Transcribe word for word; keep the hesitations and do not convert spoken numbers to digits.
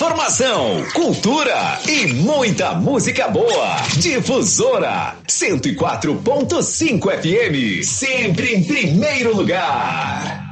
Informação, cultura e muita música boa. Difusora cento e quatro ponto cinco F M, sempre em primeiro lugar.